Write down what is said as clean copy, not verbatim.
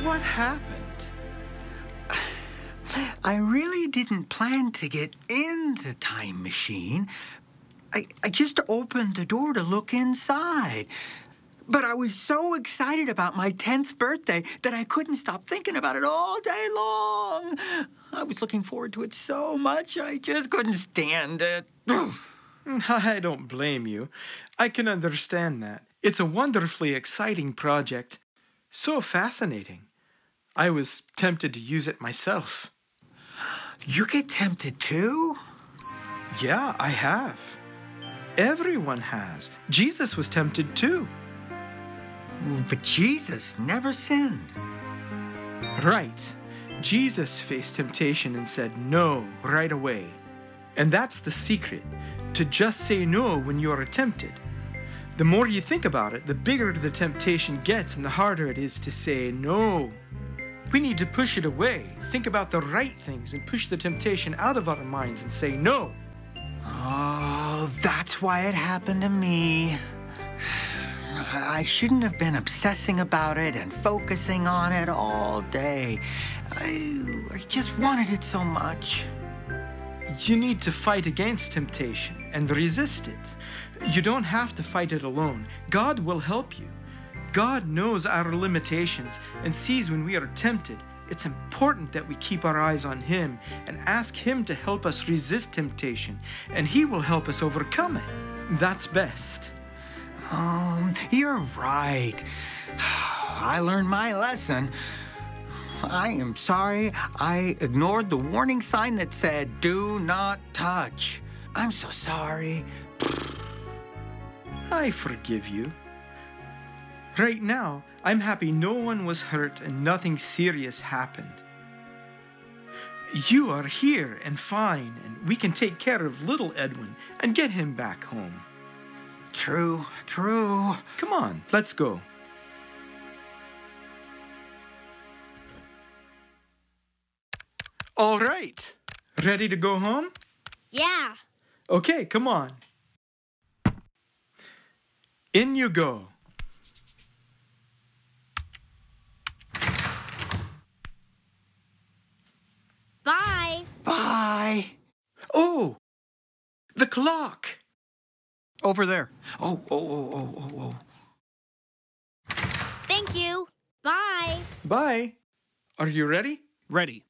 What happened? I really didn't plan to get in the time machine. I just opened the door to look inside. But I was so excited about my 10th birthday that I couldn't stop thinking about it all day long. I was looking forward to it so much, I just couldn't stand it. I don't blame you. I can understand that. It's a wonderfully exciting project. So fascinating. I was tempted to use it myself. You get tempted too? Yeah, I have. Everyone has. Jesus was tempted too. But Jesus never sinned. Right. Jesus faced temptation and said no right away. And that's the secret, to just say no when you are tempted. The more you think about it, the bigger the temptation gets and the harder it is to say no. We need to push it away, think about the right things, and push the temptation out of our minds and say no. Oh, that's why it happened to me. I shouldn't have been obsessing about it and focusing on it all day. I just wanted it so much. You need to fight against temptation and resist it. You don't have to fight it alone. God will help you. God knows our limitations and sees when we are tempted. It's important that we keep our eyes on Him and ask Him to help us resist temptation, and He will help us overcome it. That's best. You're right. I learned my lesson. I am sorry I ignored the warning sign that said, "Do not touch." I'm so sorry. I forgive you. Right now, I'm happy no one was hurt and nothing serious happened. You are here and fine, and we can take care of little Edwin and get him back home. True. Come on, let's go. All right. Ready to go home? Yeah. Okay, come on. In you go. Bye. Bye. Oh, the clock. Over there. Oh. Thank you. Bye. Bye. Are you ready? Ready.